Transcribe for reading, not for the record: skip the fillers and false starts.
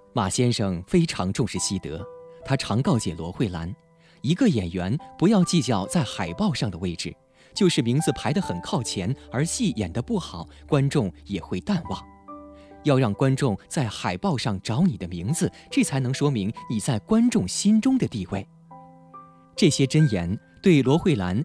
马先生非常重视西德，他常告诫罗慧兰，一个演员不要计较在海报上的位置，就是名字排得很靠前，而戏演得不好，观众也会淡忘。要让观众在海报上找你的名字，这才能说明你在观众心中的地位。这些箴言对罗慧兰